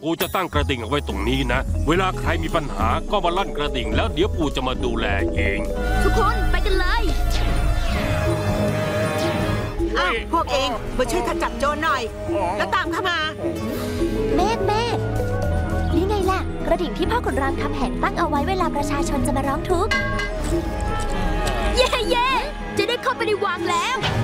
ปู่จะตั้งกระดิ่งเอาไว้ตรงนี้นะเวลาใครมีปัญหาก็มาลั่นกระดิ่งแล้วเดี๋ยวปู่จะมาดูแลเองทุกคนไปกันเลยพวกเองมาช่วยข้าจับโจรหน่อยแล้วตามเข้ามาเมฆนี่ไงล่ะกระดิ่งที่พ่อขุนรามคำแหงตั้งเอาไว้เวลาประชาชนจะมาร้องทุกข์เย่จะได้เข้าไปในวังแล้ว